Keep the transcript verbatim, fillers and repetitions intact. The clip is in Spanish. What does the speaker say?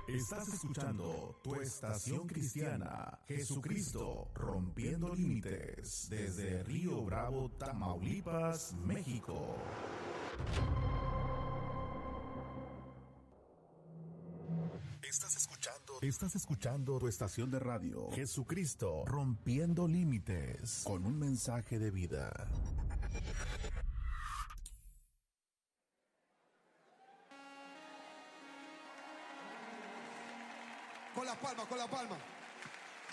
Estás escuchando tu estación cristiana, Jesucristo rompiendo límites, desde Río Bravo, Tamaulipas, México. Estás escuchando, estás escuchando tu estación de radio, Jesucristo rompiendo límites, con un mensaje de vida. Con las palmas, con las palmas.